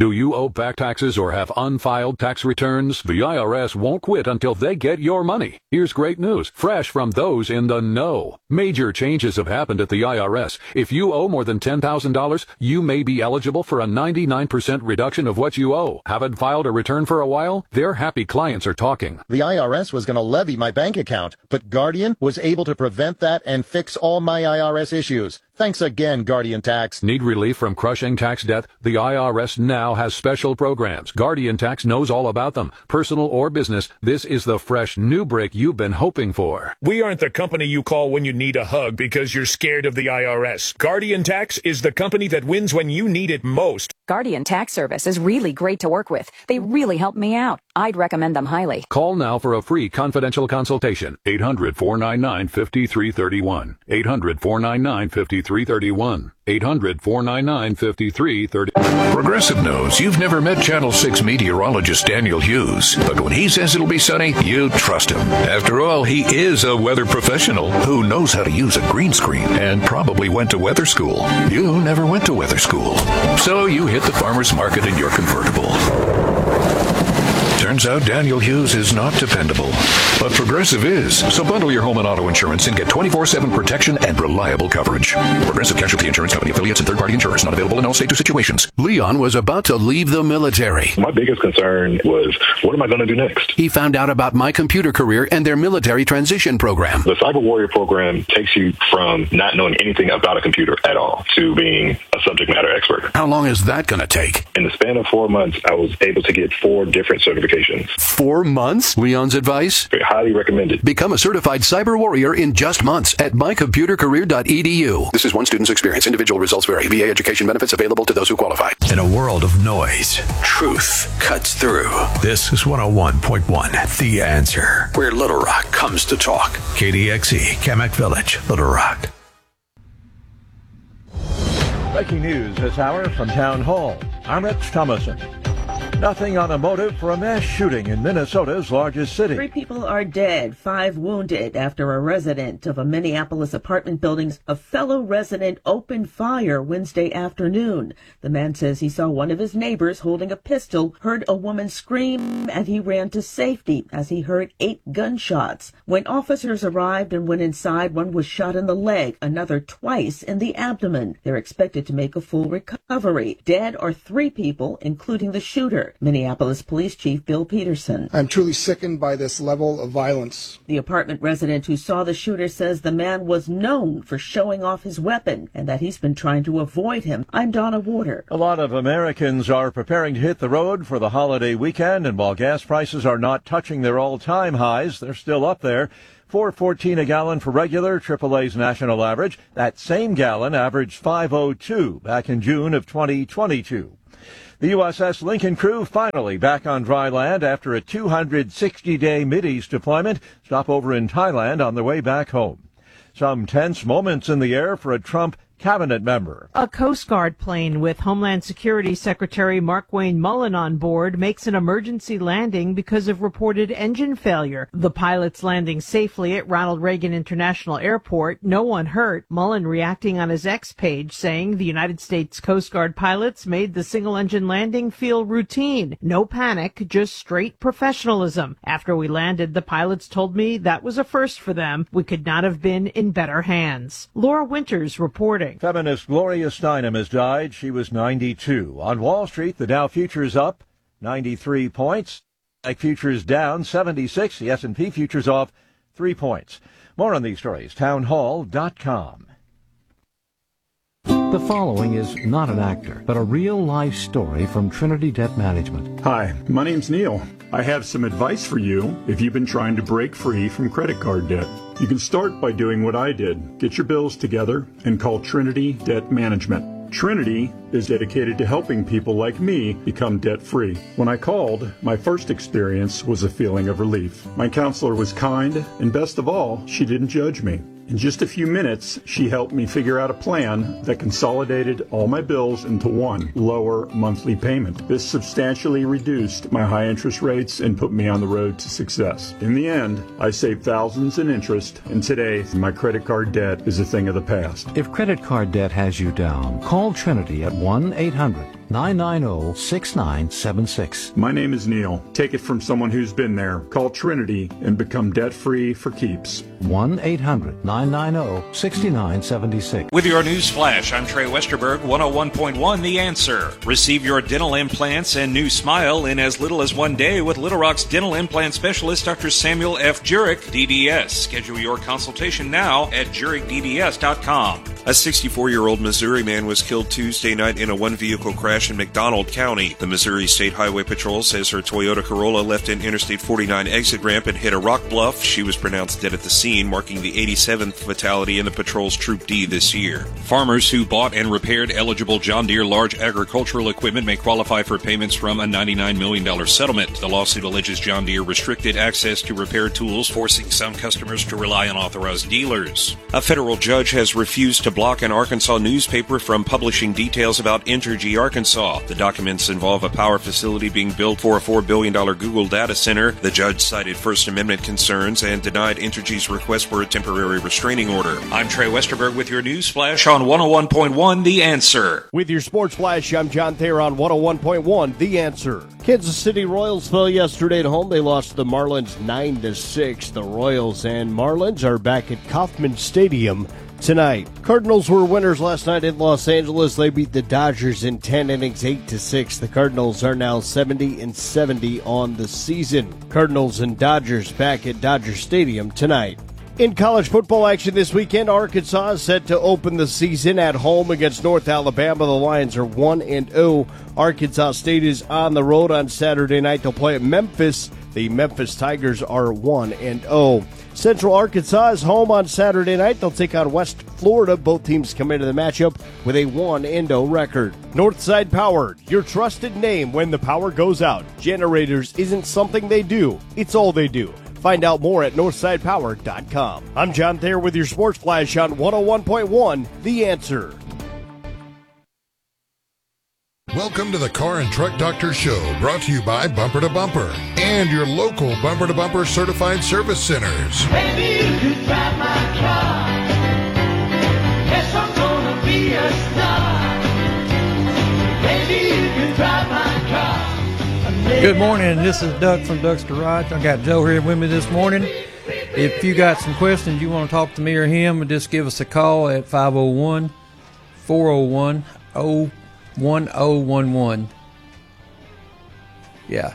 Do you owe back taxes or have unfiled tax returns? The IRS won't quit until they get your money. Here's great news, fresh from those in the know. Major changes have happened at the IRS. If you owe more than $10,000, you may be eligible for a 99% reduction of what you owe. Haven't filed a return for a while? Their happy clients are talking. The IRS was going to levy my bank account, but Guardian was able to prevent that and fix all my IRS issues. Thanks again, Guardian Tax. Need relief from crushing tax debt? The IRS now has special programs. Guardian Tax knows all about them. Personal or business, this is the fresh new break you've been hoping for. We aren't the company you call when you need a hug because you're scared of the IRS. Guardian Tax is the company that wins when you need it most. Guardian Tax Service is really great to work with. They really help me out. I'd recommend them highly. Call now for a free confidential consultation. 800-499-5331. 800-499-5331. 800-499-5330. Progressive knows you've never met Channel 6 meteorologist Daniel Hughes, but when he says it'll be sunny, you trust him. After all, he is a weather professional who knows how to use a green screen and probably went to weather school. You never went to weather school, so you hit the farmer's market in your convertible. Turns out Daniel Hughes is not dependable, but Progressive is. So bundle your home and auto insurance and get 24/7 protection and reliable coverage. Progressive Casualty Insurance Company affiliates and third-party insurers not available in all states or situations. Leon was about to leave the military. My biggest concern was, what am I going to do next? He found out about My Computer Career and their military transition program. The Cyber Warrior program takes you from not knowing anything about a computer at all to being a subject matter expert. How long is that going to take? In the span of 4 months, I was able to get 4 different certifications. 4 months? Leon's advice? Very highly recommended. Become a certified cyber warrior in just months at mycomputercareer.edu. This is one student's experience. Individual results vary. VA education benefits available to those who qualify. In a world of noise, truth cuts through. This is 101.1, The Answer, where Little Rock comes to talk. KDXE, Kamak Village, Little Rock. Breaking news this hour from Town Hall. I'm Rich Thomason. Nothing on a motive for a mass shooting in Minnesota's largest city. 3 people are dead, 5 wounded after a resident of a Minneapolis apartment building's a fellow resident opened fire Wednesday afternoon. The man says he saw one of his neighbors holding a pistol, heard a woman scream, and he ran to safety as he heard 8 gunshots. When officers arrived and went inside, one was shot in the leg, another twice in the abdomen. They're expected to make a full recovery. Dead are 3 people, including the shooter. Minneapolis Police Chief Bill Peterson. I'm truly sickened by this level of violence. The apartment resident who saw the shooter says the man was known for showing off his weapon and that he's been trying to avoid him. I'm Donna Warder. A lot of Americans are preparing to hit the road for the holiday weekend, and while gas prices are not touching their all-time highs, they're still up there. $4.14 a gallon for regular, AAA's national average. That same gallon averaged $5.02 back in June of 2022. The USS Lincoln crew finally back on dry land after a 260-day Mideast deployment, stopover in Thailand on their way back home. Some tense moments in the air for a Trump cabinet member. A Coast Guard plane with Homeland Security Secretary Markwayne Mullin on board makes an emergency landing because of reported engine failure. The pilot's landing safely at Ronald Reagan International Airport. No one hurt. Mullin reacting on his X page saying the United States Coast Guard pilots made the single-engine landing feel routine. No panic, just straight professionalism. After we landed, the pilots told me that was a first for them. We could not have been in better hands. Laura Winters reporting. Feminist Gloria Steinem has died. She was 92. On Wall Street, the Dow futures up 93 points. NASDAQ futures down 76. The S&P futures off 3 points. More on these stories, townhall.com. The following is not an actor, but a real-life story from Trinity Debt Management. Hi, my name's Neil. I have some advice for you if you've been trying to break free from credit card debt. You can start by doing what I did. Get your bills together and call Trinity Debt Management. Trinity is dedicated to helping people like me become debt-free. When I called, my first experience was a feeling of relief. My counselor was kind, and best of all, she didn't judge me. In just a few minutes, she helped me figure out a plan that consolidated all my bills into one lower monthly payment. This substantially reduced my high interest rates and put me on the road to success. In the end, I saved thousands in interest, and today, my credit card debt is a thing of the past. If credit card debt has you down, call Trinity at 1-800 1-800-990-6976. My name is Neil. Take it from someone who's been there. Call Trinity and become debt-free for keeps. 1-800-990-6976. With your news flash, I'm Trey Westerberg, 101.1 The Answer. Receive your dental implants and new smile in as little as 1 day with Little Rock's dental implant specialist, Dr. Samuel F. Jurek, DDS. Schedule your consultation now at JurekDDS.com. A 64-year-old Missouri man was killed Tuesday night in a one-vehicle crash in McDonald County. The Missouri State Highway Patrol says her Toyota Corolla left an Interstate 49 exit ramp and hit a rock bluff. She was pronounced dead at the scene, marking the 87th fatality in the patrol's Troop D this year. Farmers who bought and repaired eligible John Deere large agricultural equipment may qualify for payments from a $99 million settlement. The lawsuit alleges John Deere restricted access to repair tools, forcing some customers to rely on authorized dealers. A federal judge has refused to block an Arkansas newspaper from publishing details about Entergy Arkansas. The documents involve a power facility being built for a $4 billion Google data center. The judge cited First Amendment concerns and denied Entergy's request for a temporary restraining order. I'm Trey Westerberg with your news flash on 101.1 The Answer. With your sports flash, I'm John Thayer on 101.1 The Answer. Kansas City Royals fell yesterday at home. They lost to the Marlins 9-6. The Royals and Marlins are back at Kauffman Stadium tonight. Cardinals were winners last night in Los Angeles. They beat the Dodgers in 10 innings, 8-6. The Cardinals are now 70-70 on the season. Cardinals and Dodgers back at Dodger Stadium tonight. In college football action this weekend, Arkansas is set to open the season at home against North Alabama. The Lions are 1-0. Arkansas State is on the road on Saturday night. They'll play at Memphis. The Memphis Tigers are 1-0. Central Arkansas is home on Saturday night. They'll take on West Florida. Both teams come into the matchup with a 1-0 record. Northside Power, your trusted name when the power goes out. Generators isn't something they do, it's all they do. Find out more at northsidepower.com. I'm John Thayer with your Sports Flash on 101.1 The Answer. Welcome to the Car and Truck Doctor Show, brought to you by Bumper to Bumper and your local Bumper to Bumper certified service centers. Maybe you could drive my car. Guess I'm gonna be a star. Maybe you could drive my car. Good morning, this is Doug from Doug's Garage. I got Joe here with me this morning. If you got some questions you want to talk to me or him, just give us a call at 501-401-1011. Yeah,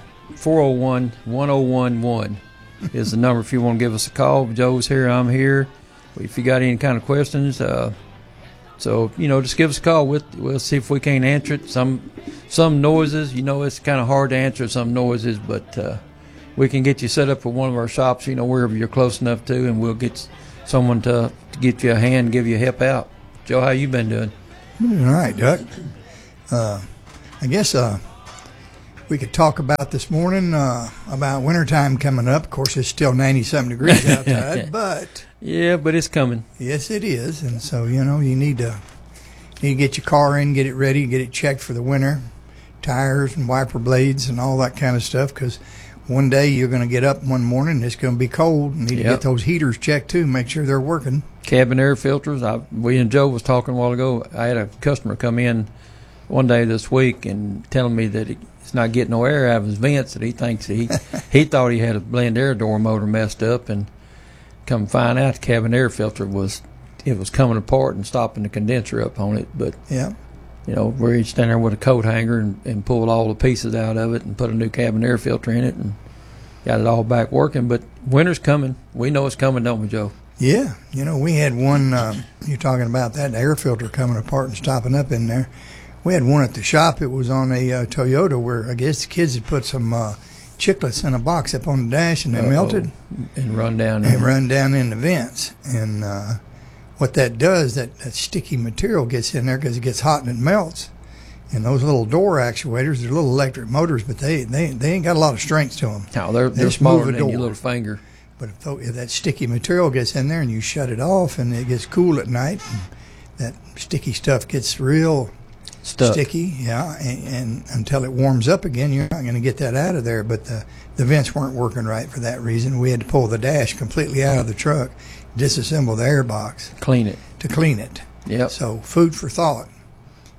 401-1011 is the number if you want to give us a call. Joe's here, I'm here. If you got any kind of questions, so, just give us a call. We'll see if we can't answer it. Some noises, it's kind of hard to answer some noises, but we can get you set up for one of our shops, wherever you're close enough to, and we'll get someone to get you a hand, give you a help out. Joe, how you been doing? All right, Doug. I guess we could talk about this morning about wintertime coming up. Of course, it's still 90-something degrees outside, but... Yeah, but it's coming. Yes, it is. And so, you need to get your car in, get it ready, get it checked for the winter, tires and wiper blades and all that kind of stuff, because one day you're going to get up one morning and it's going to be cold. You need to get those heaters checked, too, make sure they're working. Cabin air filters. We and Joe was talking a while ago. I had a customer come in one day this week and telling me that he's not getting no air out of his vents, that he thinks he thought he had a blend air door motor messed up, and come find out the cabin air filter was coming apart and stopping the condenser up on it. But where he'd stand there with a coat hanger and pulled all the pieces out of it and put a new cabin air filter in it and got it all back working. But winter's coming. We know it's coming, don't we, Joe? Yeah. We had one, you're talking about that air filter coming apart and stopping up in there. We had one at the shop. It was on a Toyota where I guess the kids had put some chiclets in a box up on the dash, and they melted and run down in the vents. And what that does, that sticky material gets in there because it gets hot and it melts. And those little door actuators, they're little electric motors, but they ain't got a lot of strength to them. No, they're smaller than your little finger. But if that sticky material gets in there and you shut it off and it gets cool at night, and that sticky stuff gets real sticky, and until it warms up again, you're not going to get that out of there. But the vents weren't working right for that reason. We had to pull the dash completely out of the truck, disassemble the air box, clean it. Yep. So food for thought.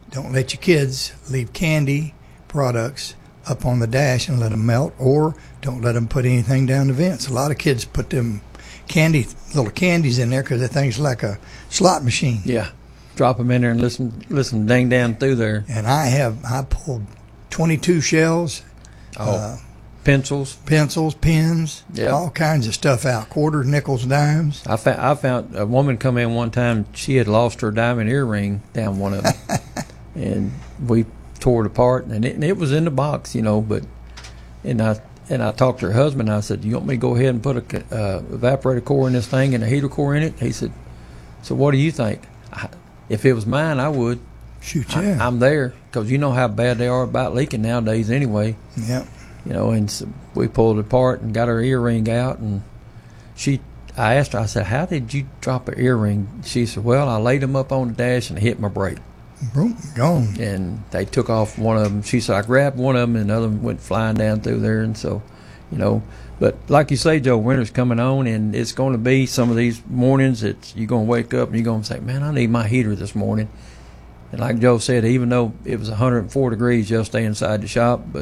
don't let your kids leave candy products up on the dash and let them melt, or don't let them put anything down the vents. A lot of kids put them little candies in there because the thing's like a slot machine. Yeah, drop them in there and listen dang down through there. And I pulled 22 shells, pencils, pens, yep. all kinds of stuff out, quarters, nickels, dimes. I found a woman come in one time. She had lost her diamond earring down one of them, and we tore it apart, and it was in the box, but I talked to her husband. And I said, "You want me to go ahead and put a evaporator core in this thing and a heater core in it?" He said, "So what do you think?" If it was mine, I would. Shoot, yeah. I'm there because you know how bad they are about leaking nowadays anyway. Yep. And so we pulled it apart and got her earring out, and I asked her, I said, "How did you drop an earring?" She said, "Well, I laid them up on the dash and hit my brake." Boom, gone. And they took off one of them. She said, "I grabbed one of them, and the other one went flying down through there." And so, but like you say, Joe, winter's coming on, and it's going to be some of these mornings that you're going to wake up and you're going to say, "Man, I need my heater this morning." And like Joe said, even though it was 104 degrees yesterday inside the shop, but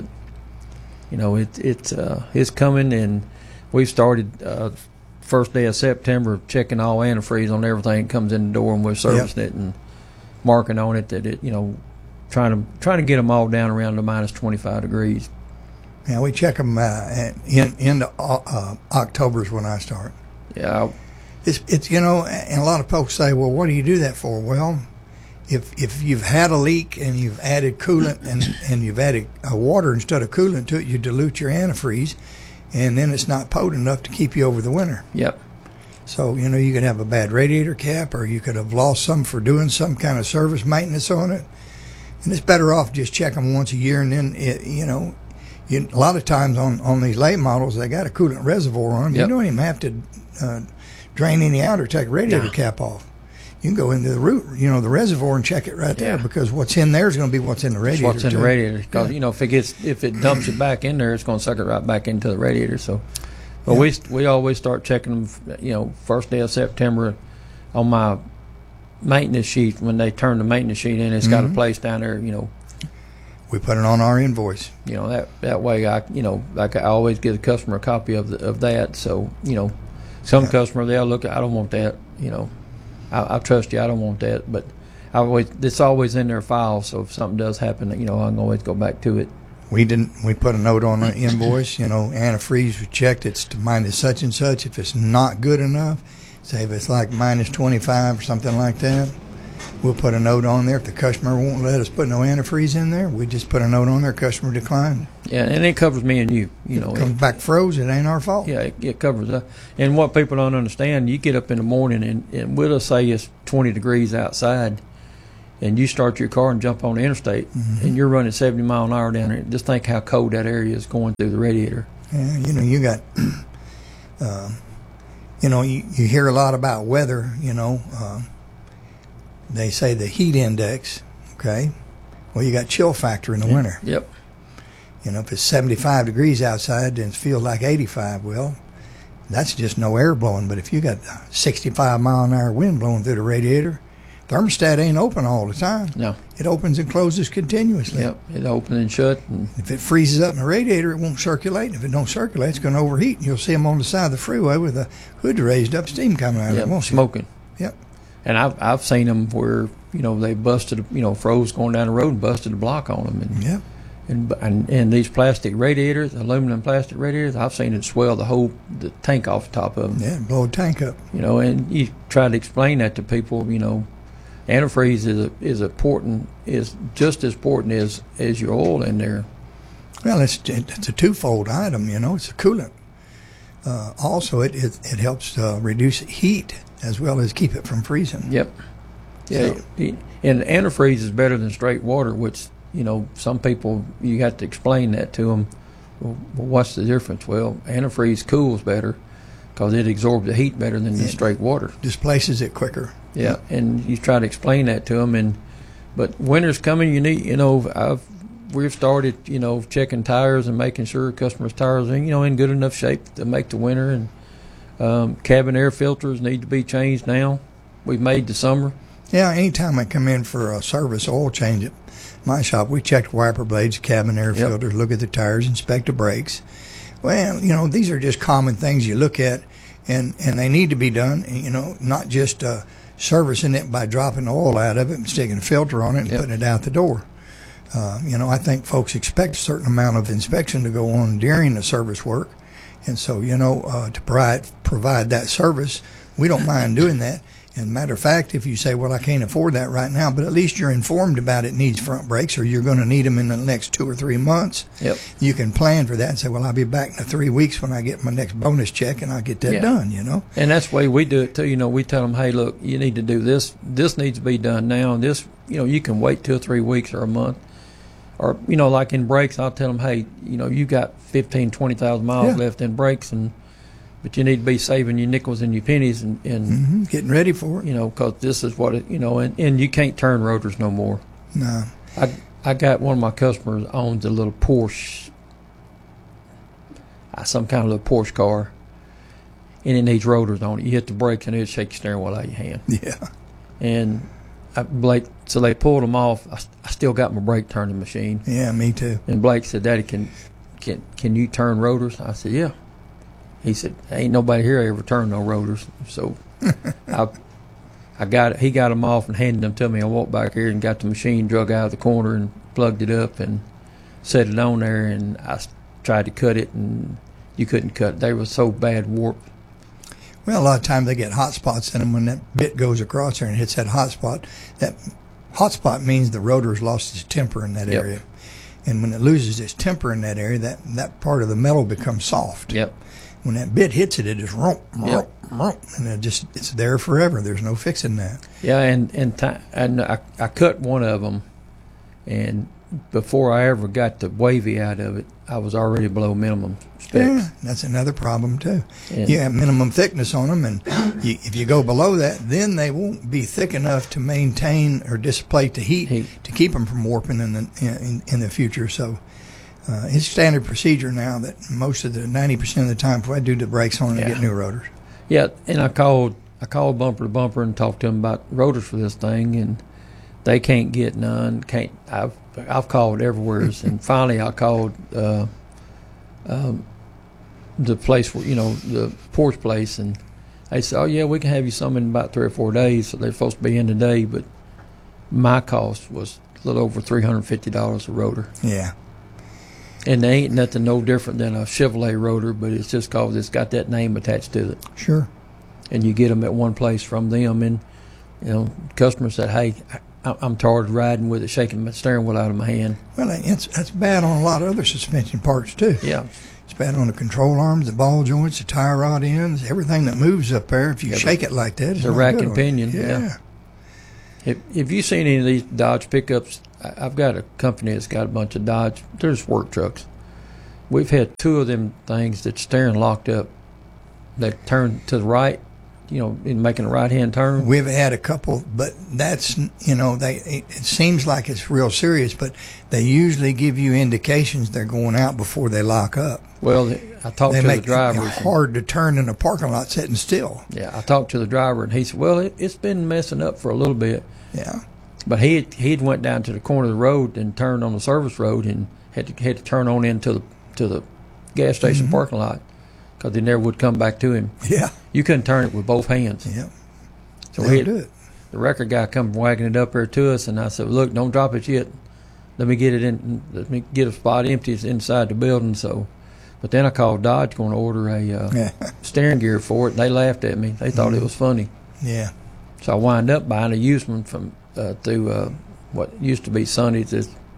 it's coming, and we've started first day of September checking all antifreeze on everything that comes in the door, and we're servicing it and marking on it that it trying to get them all down around the minus 25 degrees. Yeah, we check them into October's when I start. Yeah, it's and a lot of folks say, "Well, what do you do that for?" Well, if you've had a leak and you've added coolant and you've added water instead of coolant to it, you dilute your antifreeze, and then it's not potent enough to keep you over the winter. Yep. So, you could have a bad radiator cap, or you could have lost some for doing some kind of service maintenance on it. And it's better off just check them once a year, and then, a lot of times on these late models, they got a coolant reservoir on them. Yep. You don't even have to drain any out or take a radiator cap off. You can go into the root, the reservoir, and check it right there, because what's in there is going to be what's in the radiator. What's in the radiator? Because if it dumps it back in there, it's going to suck it right back into the radiator. So, but we always start checking them. First day of September on my maintenance sheet. When they turn the maintenance sheet in, it's got a place down there. We put it on our invoice. That way I always give the customer a copy of that. So some customer, they'll look at, "I don't want that." I trust you. I don't want that, but it's always in their file. So if something does happen, I can always go back to it. We put a note on the invoice. Antifreeze was checked. It's to minus such and such. If it's not good enough, say if it's like minus 25 or something like that, we'll put a note on there. If the customer won't let us put no antifreeze in there, we just put a note on there. Customer declined. Yeah, and it covers me and you. It comes back froze. It ain't our fault. Yeah, it covers us. And what people don't understand, you get up in the morning and we'll say it's 20 degrees outside, and you start your car and jump on the interstate, and you're running 70 mile an hour down there. Just think how cold that area is going through the radiator. Yeah, you got, you hear a lot about weather. They say the heat index. Okay, well, you got chill factor in the winter. Yep. If it's 75 degrees outside and it feels like 85, well, that's just no air blowing. But if you got 65 mile an hour wind blowing through the radiator, thermostat ain't open all the time. No. It opens and closes continuously. Yep, it opens and shuts. And if it freezes up in the radiator, it won't circulate. And if it don't circulate, it's going to overheat. And you'll see them on the side of the freeway with the hood raised up, steam coming out of it, won't you? Smoking. Yep. And I've seen them where, they busted, froze going down the road and busted a block on them. And, yep. And these plastic radiators, aluminum plastic radiators, I've seen it swell the tank off the top of them. Yeah, blow a tank up. And you try to explain that to people, antifreeze is just as important as your oil in there. Well, it's a twofold item, It's a coolant. Also, it helps reduce heat as well as keep it from freezing. Yep. Yeah, and antifreeze is better than straight water, which some people, you have to explain that to them. Well, what's the difference? Well, antifreeze cools better because it absorbs the heat better than the straight water. Displaces it quicker. Yeah, and you try to explain that to them, but winter's coming. You need, we've started, checking tires and making sure customers' tires are, in good enough shape to make the winter, and cabin air filters need to be changed now. We've made the summer. Yeah, anytime I come in for a service oil change at my shop, we check wiper blades, cabin air filters, look at the tires, inspect the brakes. Well, these are just common things you look at, and they need to be done, not just servicing it by dropping the oil out of it and sticking a filter on it and putting it out the door. I think folks expect a certain amount of inspection to go on during the service work. And so, to provide that service, we don't mind doing that. And matter of fact, if you say, well, I can't afford that right now, but at least you're informed about it needs front brakes or you're going to need them in the next 2 or 3 months, you can plan for that and say, well, I'll be back in 3 weeks when I get my next bonus check and I'll get that done, And that's the way we do it, too. We tell them, hey, look, you need to do this. This needs to be done now. And this, you can wait 2 or 3 weeks or a month. Or, like in brakes, I'll tell them, hey, you got 15, 20,000 miles left in brakes, but you need to be saving your nickels and your pennies and getting ready for it. Because this is what it, and you can't turn rotors no more. No. I got one of my customers owns a little Porsche, some kind of little Porsche car, and it needs rotors on it. You hit the brakes and it'll shake your steering wheel out of your hand. Yeah. And Blake, so they pulled them off. I still got my brake turning machine. Yeah, me too. And Blake said, Daddy, can you turn rotors? I said, yeah. He said, ain't nobody here ever turned no rotors. So I got it. He got them off and handed them to me. I walked back here and got the machine drug out of the corner and plugged it up and set it on there. And I tried to cut it, and you couldn't cut it. They were so bad warped. Well, a lot of times they get hot spots in them. When that bit goes across there and hits that hot spot means the rotor's lost its temper in that area. And when it loses its temper in that area, that part of the metal becomes soft. Yep. When that bit hits it, it just and it's there forever. There's no fixing that. Yeah, and I cut one of them, and before I ever got the wavy out of it, I was already below minimum specs. Yeah, that's another problem too. You have minimum thickness on them, and if you go below that, then they won't be thick enough to maintain or displate the heat to keep them from warping in the future. So it's standard procedure now that most of the 90% of the time, if I do the brakes on, I get new rotors. Yeah, and I called bumper to bumper and talked to them about rotors for this thing, and they can't get none. I've called everywhere, and finally I called the place where the Porsche place, and they said, "Oh yeah, we can have you some in about 3 or 4 days." So they're supposed to be in today, but my cost was a little over $350 a rotor. Yeah. And they ain't nothing no different than a Chevrolet rotor, but it's just because it's got that name attached to it. Sure. And you get them at one place from them, and customers said, "Hey, I'm tired of riding with it, shaking my steering wheel out of my hand." Well, that's bad on a lot of other suspension parts too. Yeah. It's bad on the control arms, the ball joints, the tie rod ends, everything that moves up there. If you shake it like that, it's the not rack good and pinion. Yeah. If you've seen any of these Dodge pickups, I've got a company that's got a bunch of Dodge. There's work trucks. We've had 2 of them things that steering locked up. They turn to the right, in making a right-hand turn. We've had a couple, but that's, it seems like it's real serious, but they usually give you indications they're going out before they lock up. Well, I talked to the driver. It's hard to turn in a parking lot sitting still. Yeah, I talked to the driver, and he said, well, it's been messing up for a little bit. Yeah. But he'd went down to the corner of the road and turned on the service road and had to turn on into the gas station parking lot because they never would come back to him. Yeah. You couldn't turn it with both hands. Yeah. So the record guy come wagging it up there to us, and I said, look, don't drop it yet. Let me get a spot empty inside the building. So, but then I called Dodge going to order a steering gear for it, and they laughed at me. They thought it was funny. Yeah. So I wind up buying a used one from through what used to be Sonny's,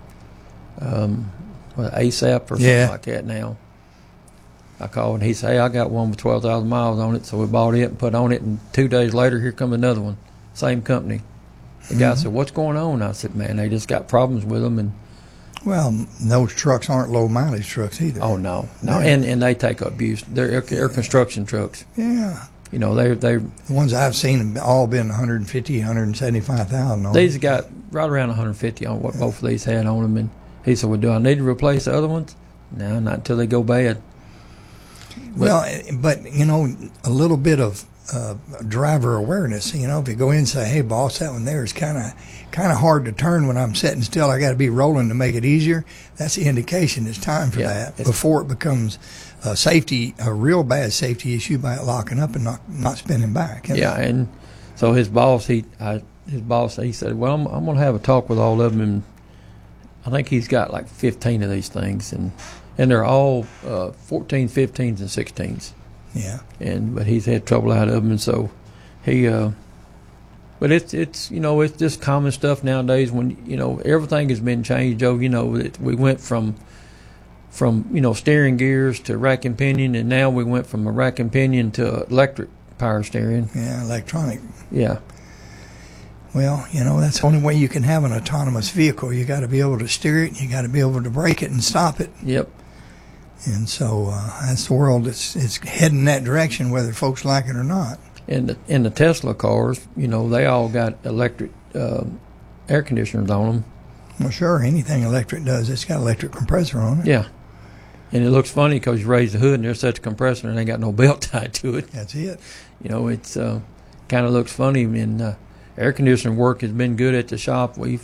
ASAP or something like that now. I called and he said, hey, I got one with 12,000 miles on it. So we bought it and put on it, and 2 days later, here come another one. Same company. The guy said, what's going on? I said, man, they just got problems with them. And well, those trucks aren't low mileage trucks either. Oh, no. And they take abuse. They're construction trucks. Yeah. They the ones I've seen have all been 150, 175,000. These got right around 150 on what both of these had on them. And he said, well, do I need to replace the other ones? No, not until they go bad. Well, but a little bit of driver awareness. You know, if you go in and say, "Hey, boss, that one there is kind of hard to turn when I'm sitting still. I got to be rolling to make it easier." That's the indication. It's time for that before it becomes a real bad safety issue by it locking up and not spinning back. Yeah, and so his boss, he said, "Well, I'm going to have a talk with all of them, and I think he's got like 15 of these things, and they're all 14, 15s, and 16s." Yeah. But he's had trouble out of them, and so he. But it's you know, it's just common stuff nowadays when, you know, everything has been changed, Joe. You know, we went from you know, steering gears to rack and pinion, and now we went from a rack and pinion to electric power steering. Yeah, electronic. Yeah. Well, you know, that's the only way you can have an autonomous vehicle. You got to be able to steer it, you got to be able to brake it and stop it. Yep. And so that's the world. It's heading that direction, whether folks like it or not. And the Tesla cars, you know, they all got electric air conditioners on them. Well, sure, anything electric does. It's got electric compressor on it. Yeah. And it looks funny because you raise the hood and there's such a compressor and they got no belt tied to it. That's it. You know, it's kind of looks funny. And air conditioning work has been good at the shop. We're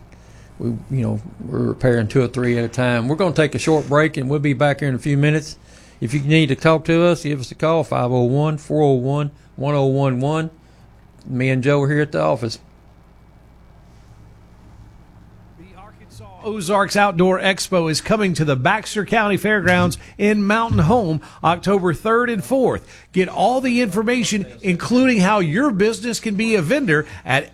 repairing 2 or 3 at a time. We're going to take a short break and we'll be back here in a few minutes. If you need to talk to us, give us a call, 501-401-1011. Me and Joe are here at the office. Ozarks Outdoor Expo is coming to the Baxter County Fairgrounds in Mountain Home October 3rd and 4th. Get all the information, including how your business can be a vendor, at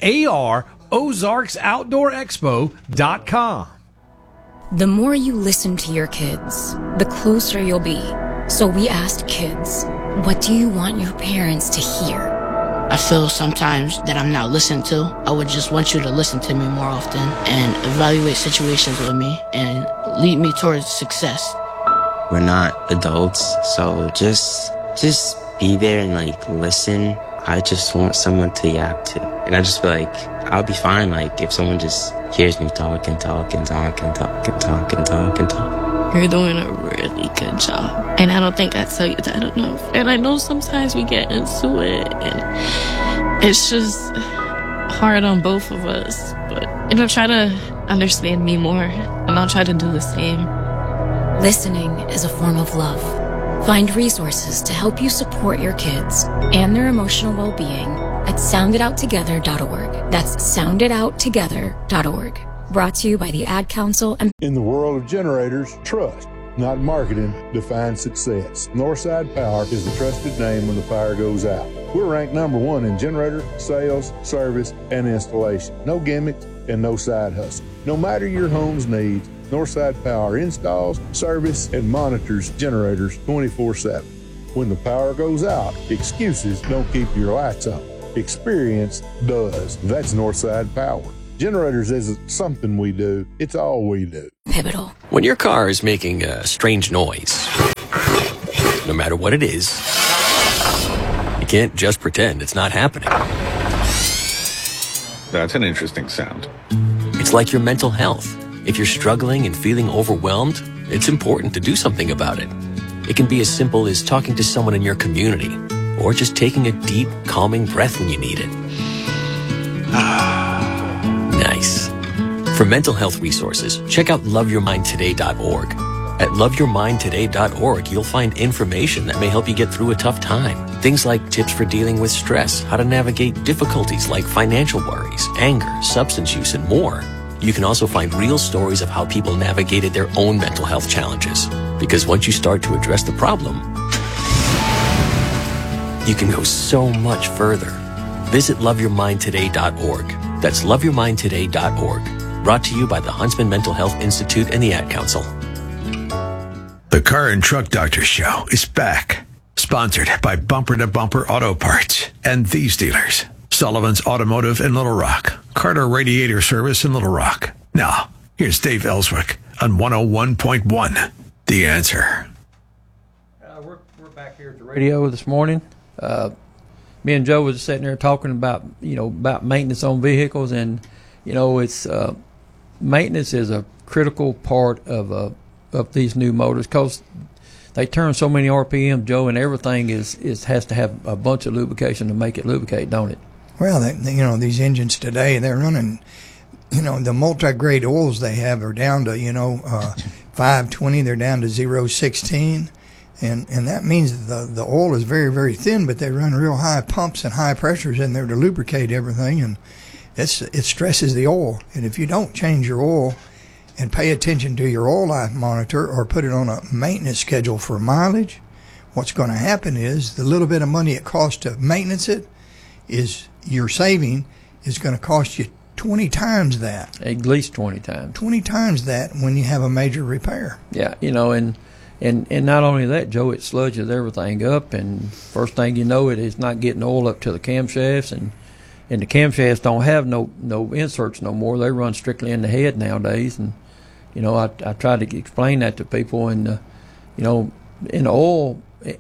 AROzarksOutdoorExpo.com. The more you listen to your kids, the closer you'll be. So we asked kids, what do you want your parents to hear? I feel sometimes that I'm not listened to. I would just want you to listen to me more often and evaluate situations with me and lead me towards success. We're not adults, so just be there and listen. I just want someone to yap to. And I just feel like I'll be fine if someone just hears me talk and talk and talk and talk and talk and talk and talk. You're doing a really good job. And I don't think I tell you that enough. And I know sometimes we get into it and it's just hard on both of us. But try to understand me more and I'll try to do the same. Listening is a form of love. Find resources to help you support your kids and their emotional well-being at sounditouttogether.org. That's sounditouttogether.org. Brought to you by the Ad Council and... In the world of generators, trust, not marketing, defines success. Northside Power is the trusted name when the power goes out. We're ranked #1 in generator, sales, service, and installation. No gimmicks and no side hustle. No matter your home's needs, Northside Power installs, service, and monitors generators 24/7. When the power goes out, excuses don't keep your lights on. Experience does. That's Northside Power. Generators isn't something we do, it's all we do. Pivotal. When your car is making a strange noise, no matter what it is, you can't just pretend it's not happening. That's an interesting sound. It's like your mental health. If you're struggling and feeling overwhelmed, it's important to do something about it. It can be as simple as talking to someone in your community, or just taking a deep, calming breath when you need it. Nice. For mental health resources, check out loveyourmindtoday.org. At loveyourmindtoday.org, you'll find information that may help you get through a tough time. Things like tips for dealing with stress, how to navigate difficulties like financial worries, anger, substance use, and more. You can also find real stories of how people navigated their own mental health challenges. Because once you start to address the problem, you can go so much further. Visit loveyourmindtoday.org. That's loveyourmindtoday.org. Brought to you by the Huntsman Mental Health Institute and the Ad Council. The Car and Truck Doctor Show is back. Sponsored by Bumper to Bumper Auto Parts and these dealers. Sullivan's Automotive in Little Rock. Carter Radiator Service in Little Rock. Now, here's Dave Ellswick on 101.1. The Answer. We're back here at the radio this morning. Me and Joe was sitting there talking about maintenance on vehicles, and it's maintenance is a critical part of these new motors, because they turn so many RPM, Joe, and everything has to have a bunch of lubrication to make it lubricate, don't it? Well, these engines today, they're running, the multi-grade oils they have are down to, 520, they're down to 0.16. And that means the oil is very, very thin, but they run real high pumps and high pressures in there to lubricate everything, and it stresses the oil. And if you don't change your oil and pay attention to your oil life monitor or put it on a maintenance schedule for mileage, what's going to happen is the little bit of money it costs to maintenance it is your saving is going to cost you 20 times that. At least 20 times. 20 times that when you have a major repair. Yeah, and not only that, Joe, it sludges everything up, and first thing you know, it's not getting oil up to the camshafts, and the camshafts don't have no inserts no more. They run strictly in the head nowadays, and I try to explain that to people, and in the oil,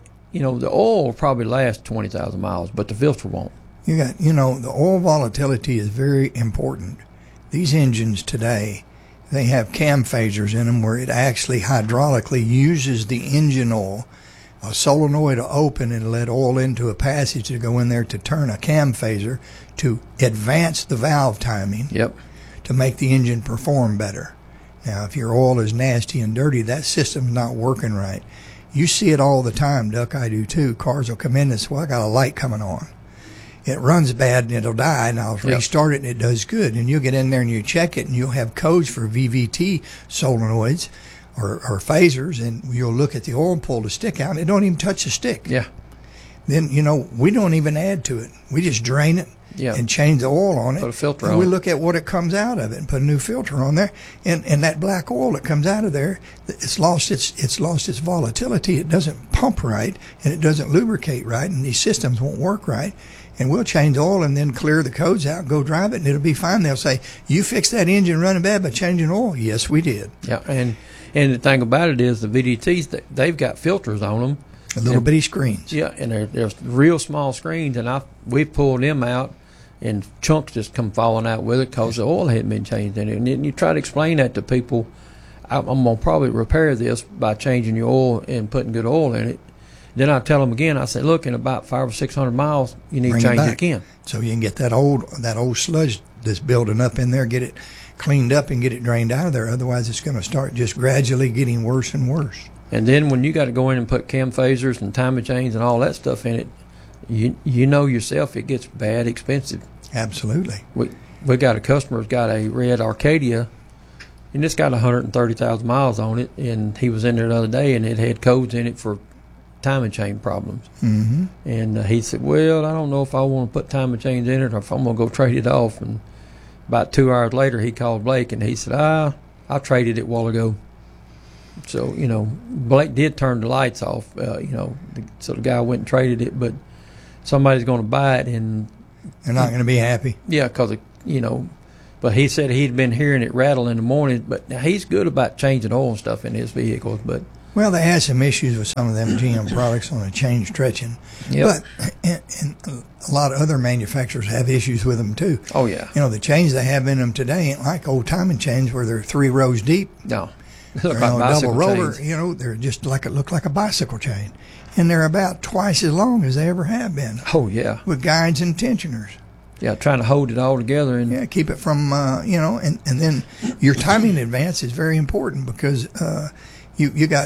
the oil will probably last 20,000 miles, but the filter won't. You got, the oil volatility is very important. These engines today, they have cam phasers in them where it actually hydraulically uses the engine oil, a solenoid to open and let oil into a passage to go in there to turn a cam phaser to advance the valve timing. Yep. To make the engine perform better. Now, if your oil is nasty and dirty, that system's not working right. You see it all the time, Duck. I do too. Cars will come in and say, well, I got a light coming on. It runs bad and it'll die, and I'll restart it and it does good. And you'll get in there and you check it, and you'll have codes for VVT solenoids or phasers, and you'll look at the oil and pull the stick out, and it don't even touch the stick. Yeah. Then, we don't even add to it. We just drain it and change the oil on it. Put a filter and on we it. look at what it comes out of it and put a new filter on there. And that black oil that comes out of there, it's lost its volatility. It doesn't pump right, and it doesn't lubricate right, and these systems won't work right. And we'll change the oil and then clear the codes out, go drive it, and it'll be fine. They'll say, you fixed that engine running bad by changing oil. Yes, we did. Yeah, and the thing about it is the VDTs, they've got filters on them. Little bitty screens. Yeah, and they're real small screens, and we've pulled them out, and chunks just come falling out with it because the oil hadn't been changed in it. And then you try to explain that to people. I'm going to probably repair this by changing your oil and putting good oil in it. Then I tell them again, I say, look, in about 500 or 600 miles, you need to change it again. So you can get that old sludge that's building up in there, get it cleaned up and get it drained out of there. Otherwise, it's going to start just gradually getting worse and worse. And then when you got to go in and put cam phasers and timing chains and all that stuff in it, you know yourself it gets bad expensive. Absolutely. We got a customer who's got a red Arcadia, and it's got 130,000 miles on it, and he was in there the other day, and it had codes in it for timing chain problems. Mm-hmm. And he said, well, I don't know if I want to put timing chains in it or if I'm going to go trade it off. And about 2 hours later, he called Blake, and he said, I traded it a while ago. So, Blake did turn the lights off, so the guy went and traded it, but somebody's going to buy it, and they're not going to be happy. Yeah, because, but he said he'd been hearing it rattle in the morning, but he's good about changing oil and stuff in his vehicles, but well, they had some issues with some of them GM products on the chain stretching. Yep. But and a lot of other manufacturers have issues with them too. Oh, yeah. The chains they have in them today ain't like old timing chains where they're 3 rows deep. No. They're double roller, they're just look like a bicycle chain. And they're about twice as long as they ever have been. Oh, yeah. With guides and tensioners. Yeah, trying to hold it all together. And keep it from, and then your timing advance is very important because you got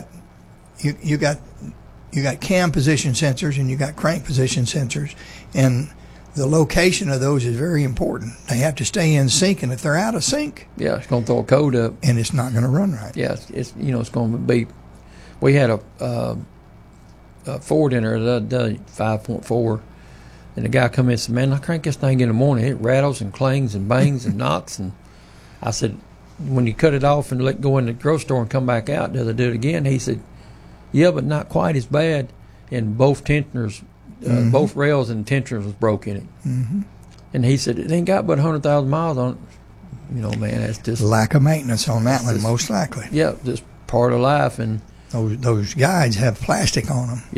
cam position sensors and you got crank position sensors, and the location of those is very important. They have to stay in sync, and if they're out of sync, it's going to throw a code up, and it's not going to run right. Yeah, it's going to be. We had a Ford in there the other day, 5.4, and the guy come in and said, "Man, I crank this thing in the morning. It rattles and clangs and bangs and knocks." And I said, "When you cut it off and let it go in the grocery store and come back out, does it do it again?" He said, "Yeah, but not quite as bad." And both tensioners, both rails and tensioners was broke in it. Mm-hmm. And he said, "It ain't got but 100,000 miles on it." Man, that's just lack of maintenance on that one, most likely. Yeah, just part of life. And those guides have plastic on them. Yep.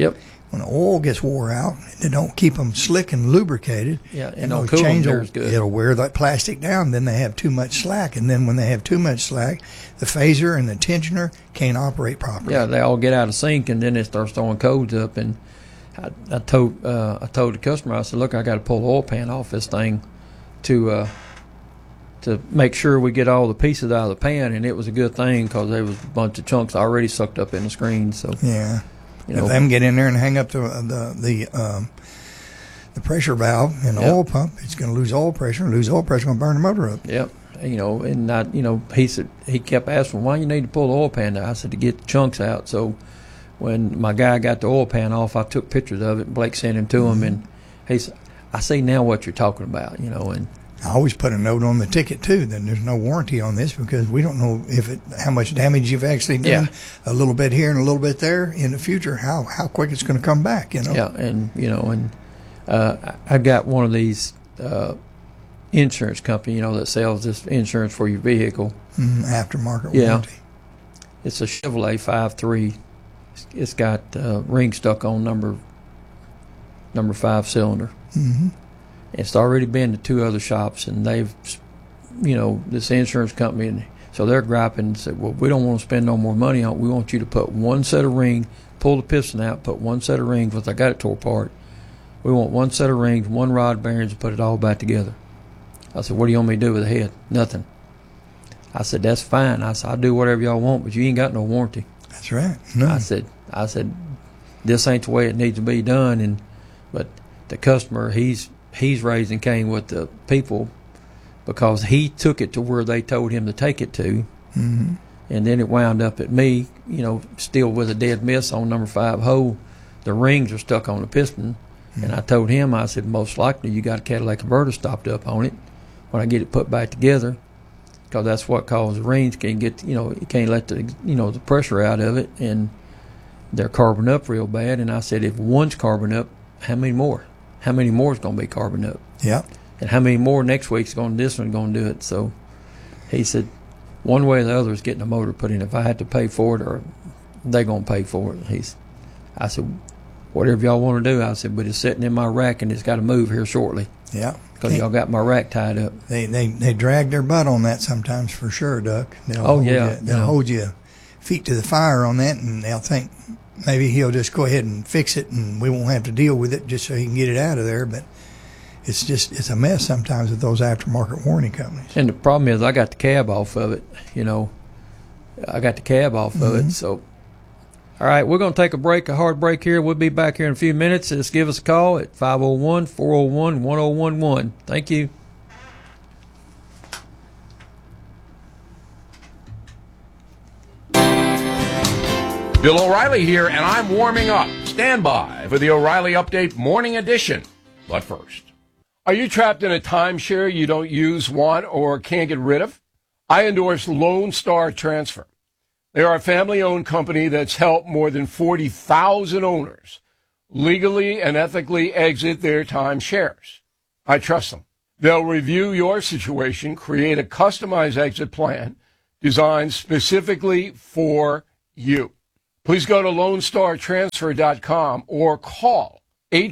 when the oil gets wore out, they don't keep them slick and lubricated. Yeah, and don't those cool them chains near as good. it'll wear that plastic down. Then they have too much slack, and then when they have too much slack, the phaser and the tensioner can't operate properly. Yeah, they all get out of sync, and then it starts throwing codes up. And I told the customer, I said, look, I got to pull the oil pan off this thing to make sure we get all the pieces out of the pan. And it was a good thing because there was a bunch of chunks already sucked up in the screen. So yeah. You know, if them get in there and hang up the pressure valve in the oil pump, it's going to lose oil pressure. Lose oil pressure, going to burn the motor up. Yep. You know, and not, you know, he kept asking, why you need to pull the oil pan out? I said, to get the chunks out. So when my guy got the oil pan off, I took pictures of it. Blake sent him to him, and he said, I see now what you're talking about, you know. And I always put a note on the ticket too that there's no warranty on this because we don't know how much damage you've actually done. Yeah. A little bit here and a little bit there in the future. How quick it's going to come back, you know. Yeah, and you know, and I've got one of these insurance company, you know, that sells this insurance for your vehicle. Aftermarket warranty. It's a Chevrolet 5.3. It's got ring stuck on number 5 cylinder. Mm-hmm. It's already been to 2 other shops, and they've, you know, this insurance company, and so they're griping and said, well, we don't want to spend no more money on it. We want you to put one set of rings, pull the piston out, put one set of rings, because I got it tore apart. We want one set of rings, one rod bearings, and put it all back together. I said, what do you want me to do with the head? Nothing. I said, that's fine. I said, I'll do whatever y'all want, but you ain't got no warranty. That's right. No. I said, this ain't the way it needs to be done. But the customer, he's raising Cain with the people because he took it to where they told him to take it to. Mm-hmm. And then it wound up at me, you know, still with a dead miss on number 5 hole. The rings are stuck on the piston. Mm-hmm. And I told him, I said, most likely you got a catalytic converter stopped up on it when I get it put back together, because that's what causes the rings can't get, you know, you can't let the, you know, the pressure out of it, and they're carbon up real bad. And I said, if one's carbon up, how many more? How many more is going to be carbon up? Yeah. And how many more next week's going to, this one's going to do it? So he said, one way or the other is getting a motor put in. If I had to pay for it, or they're going to pay for it. I said, whatever y'all want to do. I said, but it's sitting in my rack and it's got to move here shortly. Yeah. Because y'all got my rack tied up. They drag their butt on that sometimes for sure, Duck. They'll hold you feet to the fire on that, and they'll think maybe he'll just go ahead and fix it and we won't have to deal with it just so he can get it out of there. But it's a mess sometimes with those aftermarket warranty companies. And the problem is I got the cab off of it, you know. I got the cab off of it. So, all right, we're going to take a hard break here. We'll be back here in a few minutes. Just give us a call at 501-401-1011. Thank you. Bill O'Reilly here, and I'm warming up. Stand by for the O'Reilly Update Morning Edition. But first, are you trapped in a timeshare you don't use, want, or can't get rid of? I endorse Lone Star Transfer. They are a family-owned company that's helped more than 40,000 owners legally and ethically exit their timeshares. I trust them. They'll review your situation, create a customized exit plan designed specifically for you. Please go to LoneStarTransfer.com or call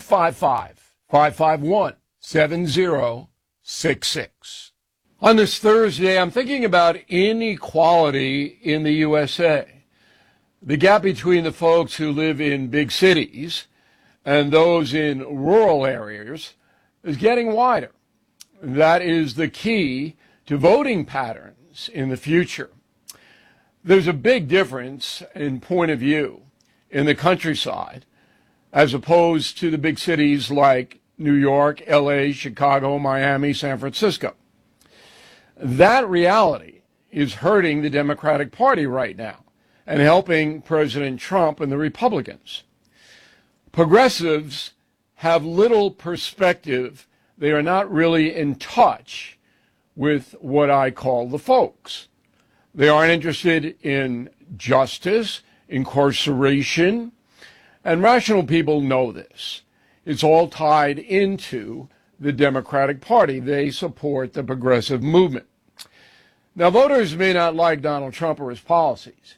855-551-7066. On this Thursday, I'm thinking about inequality in the USA. The gap between the folks who live in big cities and those in rural areas is getting wider. That is the key to voting patterns in the future. There's a big difference in point of view in the countryside as opposed to the big cities like New York, LA, Chicago, Miami, San Francisco. That reality is hurting the Democratic Party right now and helping President Trump and the Republicans. Progressives have little perspective. They are not really in touch with what I call the folks. They aren't interested in justice, incarceration, and rational people know this. It's all tied into the Democratic Party. They support the progressive movement. Now, voters may not like Donald Trump or his policies,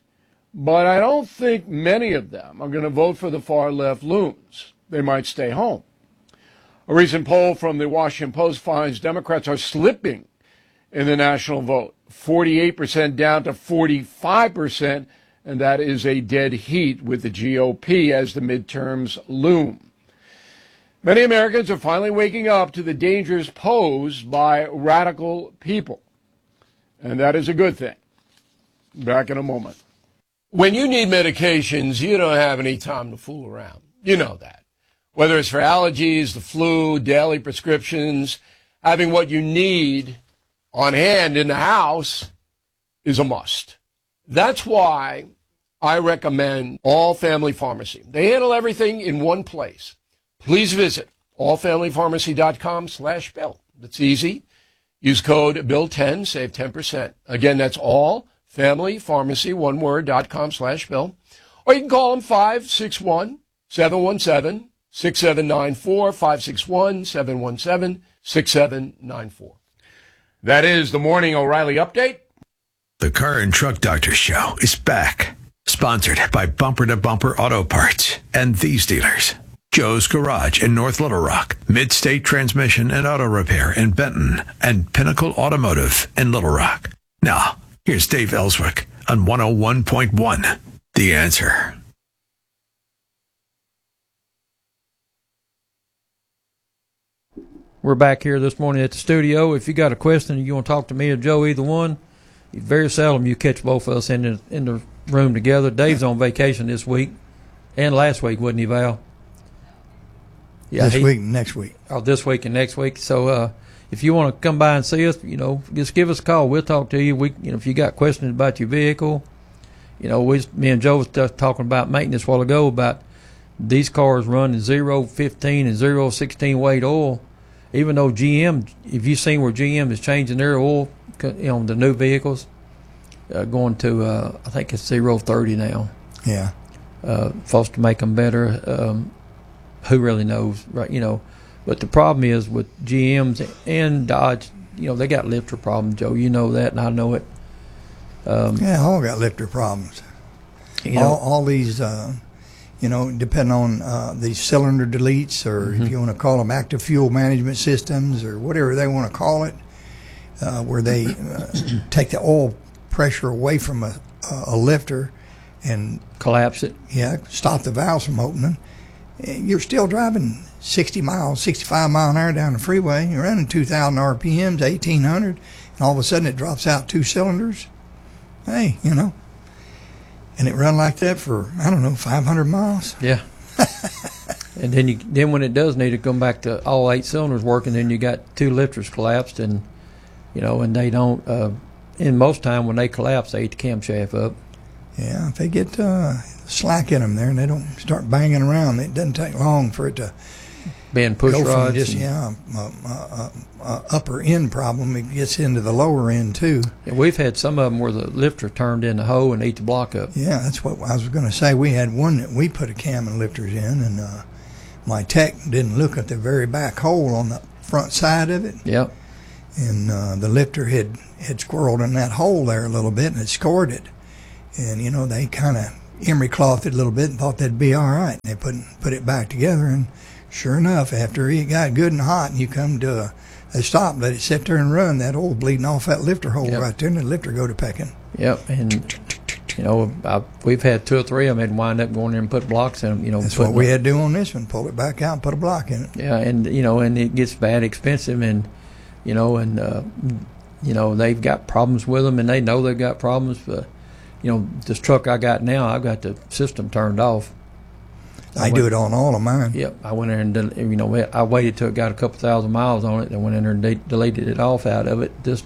But I don't think many of them are going to vote for the far-left loons. They might stay home. A recent poll from the Washington Post finds Democrats are slipping in the national vote, 48% down to 45%, and that is a dead heat with the GOP as the midterms loom. Many Americans are finally waking up to the dangers posed by radical people, and that is a good thing. Back in a moment. When you need medications, you don't have any time to fool around. You know that. Whether it's for allergies, the flu, daily prescriptions, having what you need on hand in the house is a must. That's why I recommend All Family Pharmacy. They handle everything in one place. Please visit allfamilypharmacy.com/Bill. That's easy. Use code BILL10, save 10%. Again, that's allfamilypharmacy, one word, .com/Bill. Or you can call them 561-717-6794, 561-717-6794. That is the Morning O'Reilly Update. The Car and Truck Doctor Show is back. Sponsored by Bumper to Bumper Auto Parts and these dealers. Joe's Garage in North Little Rock, Mid-State Transmission and Auto Repair in Benton, and Pinnacle Automotive in Little Rock. Now, here's Dave Ellswick on 101.1, The Answer. We're back here this morning at the studio. If you got a question and you want to talk to me or Joe, either one, very seldom you catch both of us in the room together. Dave's on vacation this week and last week, wasn't he, Val? Yeah, this week and next week. Oh, this week and next week. So if you want to come by and see us, just give us a call. We'll talk to you. If you got questions about your vehicle, me and Joe was talking about maintenance a while ago about these cars running 0.15 and 0.16 weight oil. Even though GM, if you've seen where GM is changing their oil, the new vehicles, going to, I think it's 0.30 now. Yeah. Supposed to make them better. Who really knows, right? But the problem is with GMs and Dodge, they got lifter problems, Joe. You know that, and I know it. All got lifter problems. All these, depending on these cylinder deletes, or if you want to call them active fuel management systems, or whatever they want to call it, where they take the oil pressure away from a lifter and collapse it. Yeah, stop the valves from opening. You're still driving 60 miles, 65 mile an hour down the freeway. You're running 2,000 RPMs, 1,800, and all of a sudden it drops out 2 cylinders. Hey, and it run like that for, 500 miles. Yeah. And then when it does need to come back to all 8 cylinders working, then you got 2 lifters collapsed, and and they don't. In most time when they collapse, they eat the camshaft up. Yeah, if they get slack in them there and they don't start banging around, it doesn't take long for it to bend push go rods. From just upper end problem, it gets into the lower end too. Yeah, we've had some of them where the lifter turned in the hole and ate the block up. Yeah, that's what I was going to say. We had one that we put a cam and lifters in, and my tech didn't look at the very back hole on the front side of it. Yep. And the lifter had squirreled in that hole there a little bit and had scored it. And, they kind of emery clothed it a little bit and thought that'd be all right. And they put it back together, and sure enough, after it got good and hot and you come to a stop, let it sit there and run, that oil bleeding off that lifter hole right there, and the lifter go to pecking. Yep, and, we've had 2 or 3 of them had wind up going there and put blocks in them. That's what we had to do on this one, pull it back out and put a block in it. Yeah, and, and it gets bad expensive, and, they've got problems with them, and they know they've got problems, but this truck I got now, I've got the system turned off. I do it on all of mine. Yep, I went in and I waited till it got a couple thousand miles on it, and went in there and deleted it off out of it. Just,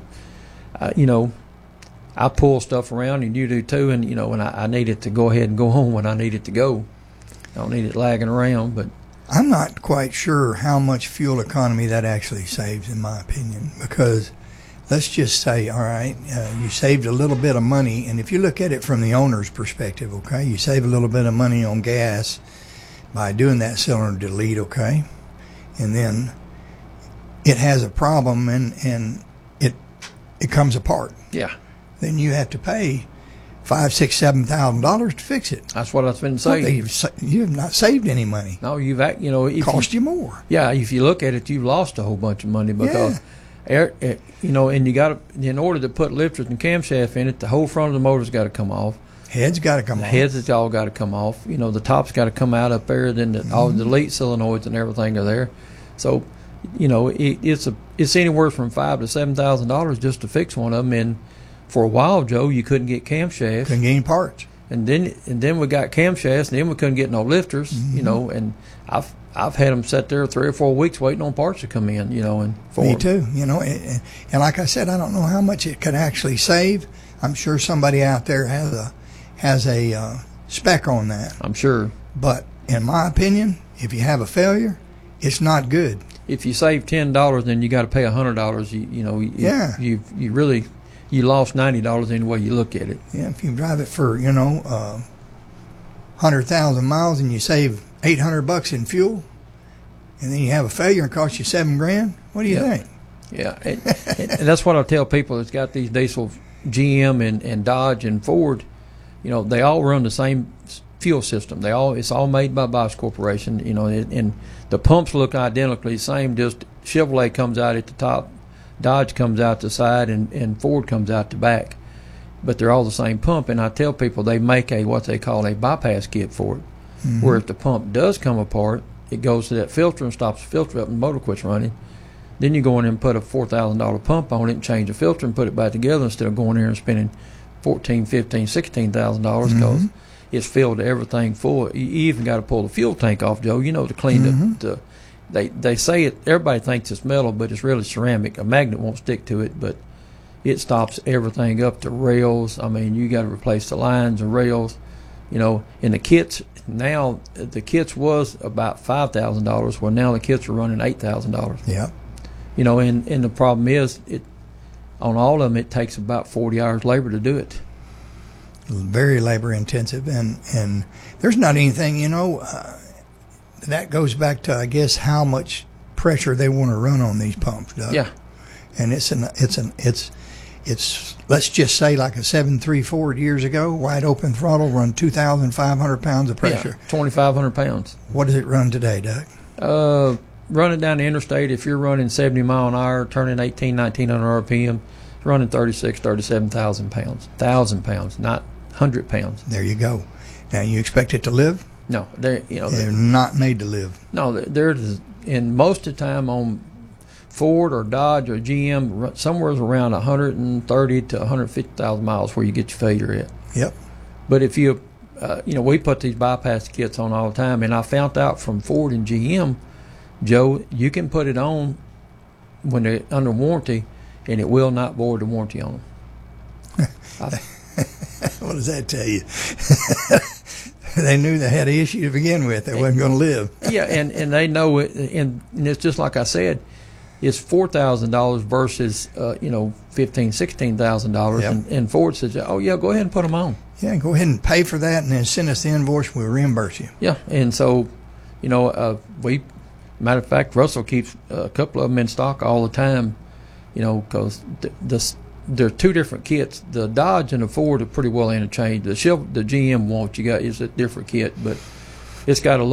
I pull stuff around, and you do too, and and I need it to go ahead and go home when I need it to go. I don't need it lagging around, but I'm not quite sure how much fuel economy that actually saves, in my opinion, because let's just say, all right, you saved a little bit of money, and if you look at it from the owner's perspective, okay, you save a little bit of money on gas by doing that cylinder delete, okay, and then it has a problem and it comes apart. Yeah. Then you have to pay $5,000, $6,000, $7,000 to fix it. That's what I was going to say. You have not saved any money. No, it cost you more. Yeah, if you look at it, you've lost a whole bunch of money because, and you got to, in order to put lifters and camshaft in it, the whole front of the motor's got to come off. Head's got to come off. Heads, it's all got to come off. The top's got to come out up there. Then all the elite solenoids and everything are there. So, it's anywhere from $5,000 to $7,000 just to fix one of them. And for a while, Joe, you couldn't get camshafts. Couldn't get any parts. And then we got camshafts, and then we couldn't get no lifters. And I've had them sit there 3 or 4 weeks waiting on parts to come in. Me too. And like I said, I don't know how much it could actually save. I'm sure somebody out there has a spec on that. I'm sure. But in my opinion, if you have a failure, it's not good. If you save $10, then you got to pay $100. You lost $90 any way you look at it. Yeah, if you drive it for 100,000 miles and you save $800 in fuel, and then you have a failure and it costs you $7,000, what do you think? Yeah, and that's what I tell people that's got these diesel, GM and Dodge and Ford. They all run the same fuel system. It's all made by Bosch Corporation. And the pumps look identically the same. Just Chevrolet comes out at the top, Dodge comes out the side, and Ford comes out the back. But they're all the same pump. And I tell people they make what they call a bypass kit for it, where if the pump does come apart, it goes to that filter and stops the filter up and the motor quits running. Then you go in and put a $4,000 pump on it and change the filter and put it back together instead of going there and spending $14,000, $15,000, $16,000 because it's filled to everything full. You even got to pull the fuel tank off, Joe, to clean they say it, everybody thinks it's metal, but it's really ceramic. A magnet won't stick to it, but it stops everything up to rails. I mean, you got to replace the lines and rails, and the kits, now the kits was about $5,000, well, now the kits are running $8,000. Yeah. And the problem is, on all of them, it takes about 40 hours labor to do it. Very labor intensive, and there's not anything, that goes back to, I guess, how much pressure they want to run on these pumps, Doug. Yeah. And it's let's just say like a 7.3 Ford years ago, wide open throttle, run 2,500 pounds of pressure. Yeah, 2,500 pounds. What does it run today, Doug? Running down the interstate, if you're running 70 mile an hour, turning 1900 RPM, running 37,000 pounds. 1,000 pounds, not 100 pounds. There you go. Now, you expect it to live? No, they're not made to live. No, they're in most of the time on Ford or Dodge or GM, somewhere around 130 to 150,000 miles where you get your failure at. Yep. But if you, we put these bypass kits on all the time, and I found out from Ford and GM, Joe, you can put it on when they're under warranty, and it will not void the warranty on them. What does that tell you? They knew they had an issue to begin with. They wasn't going to live. Yeah, and they know it, and it's just like I said, it's $4,000 versus $15,000-$16,000, Yep. and Ford says, "Oh yeah, go ahead and put them on." Yeah, go ahead and pay for that, and then send us the invoice. We'll reimburse you. Yeah, and so, matter of fact, Russell keeps a couple of them in stock all the time, because there are two different kits. The Dodge and the Ford are pretty well interchanged. The GM won't. It's a different kit, but it's got a